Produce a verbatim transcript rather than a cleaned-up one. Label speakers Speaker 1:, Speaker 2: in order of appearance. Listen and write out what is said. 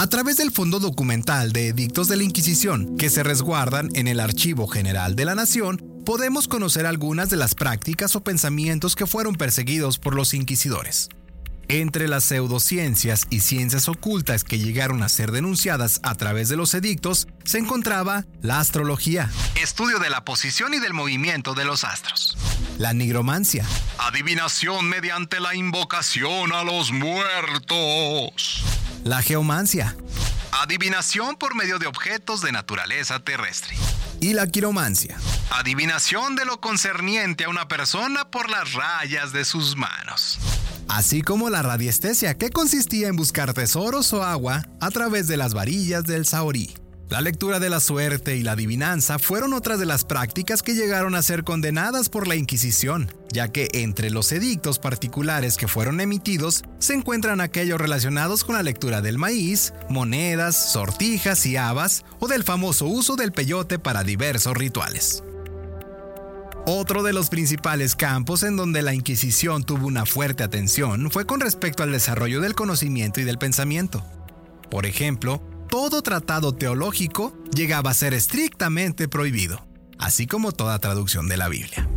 Speaker 1: A través del fondo documental de edictos de la Inquisición, que se resguardan en el Archivo General de la Nación, podemos conocer algunas de las prácticas o pensamientos que fueron perseguidos por los inquisidores. Entre las pseudociencias y ciencias ocultas que llegaron a ser denunciadas a través de los edictos, se encontraba la astrología, estudio de la posición y del movimiento de los astros; la nigromancia, adivinación mediante la invocación a los muertos; la geomancia, adivinación por medio de objetos de naturaleza terrestre; y la quiromancia, adivinación de lo concerniente a una persona por las rayas de sus manos. Así como la radiestesia, que consistía en buscar tesoros o agua a través de las varillas del saorí. La lectura de la suerte y la adivinanza fueron otras de las prácticas que llegaron a ser condenadas por la Inquisición, ya que entre los edictos particulares que fueron emitidos se encuentran aquellos relacionados con la lectura del maíz, monedas, sortijas y habas, o del famoso uso del peyote para diversos rituales. Otro de los principales campos en donde la Inquisición tuvo una fuerte atención fue con respecto al desarrollo del conocimiento y del pensamiento. Por ejemplo, todo tratado teológico llegaba a ser estrictamente prohibido, así como toda traducción de la Biblia.